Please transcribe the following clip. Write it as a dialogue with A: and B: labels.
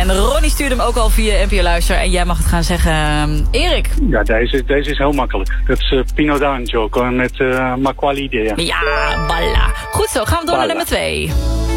A: En Ronnie stuurde hem ook al via NPO Luister. En jij mag het gaan zeggen, Erik.
B: Ja, deze is heel makkelijk. Dat is Pino D'Angio met Makwali Idea.
A: Ja, balla. Goed zo, gaan we door naar nummer 2.